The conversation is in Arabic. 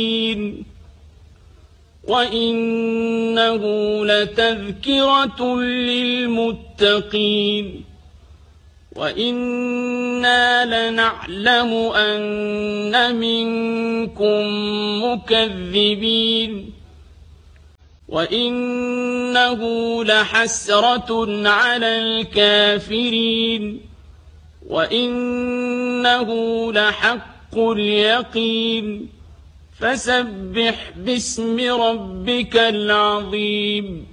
وإنه لتذكرة للمتقين وإنا لنعلم أن منكم مكذبين وإنه لحسرة على الكافرين وإنه لحق اليقين فسبح باسم ربك العظيم